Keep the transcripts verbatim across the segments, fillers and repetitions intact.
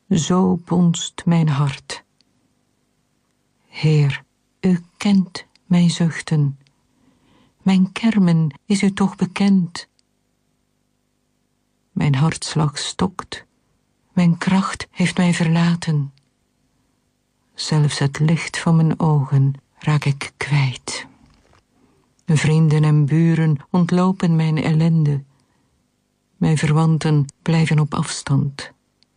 zo bonst mijn hart. Heer, u kent mijn zuchten. Mijn kermen is u toch bekend. Mijn hartslag stokt, mijn kracht heeft mij verlaten. Zelfs het licht van mijn ogen raak ik kwijt. Vrienden en buren ontlopen mijn ellende. Mijn verwanten blijven op afstand.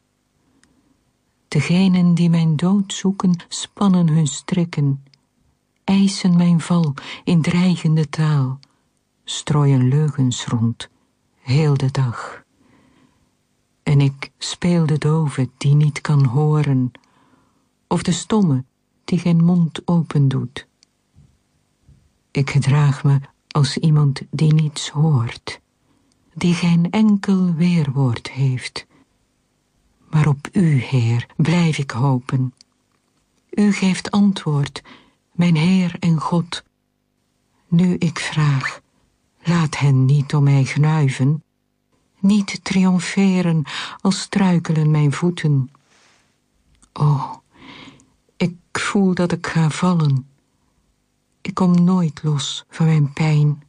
Degenen die mijn dood zoeken, spannen hun strikken, eisen mijn val in dreigende taal, strooien leugens rond, heel de dag. En ik speel de dove die niet kan horen, of de stomme die geen mond open doet. Ik gedraag me als iemand die niets hoort, die geen enkel weerwoord heeft. Maar op u, Heer, blijf ik hopen. U geeft antwoord, mijn Heer en God. Nu ik vraag, laat hen niet om mij gnuiven, niet triomferen als struikelen mijn voeten. O, ik voel dat ik ga vallen. Ik kom nooit los van mijn pijn.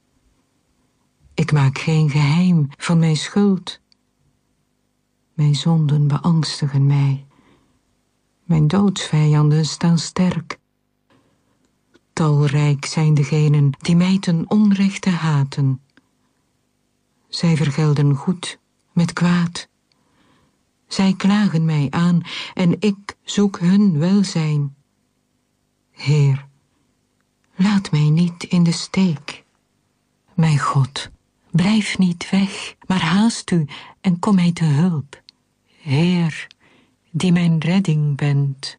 Ik maak geen geheim van mijn schuld. Mijn zonden beangstigen mij. Mijn doodsvijanden staan sterk. Talrijk zijn degenen die mij ten onrechte haten. Zij vergelden goed met kwaad. Zij klagen mij aan en ik zoek hun welzijn. Heer, laat mij niet in de steek. Mijn God, blijf niet weg, maar haast u en kom mij te hulp. Heer, die mijn redding bent.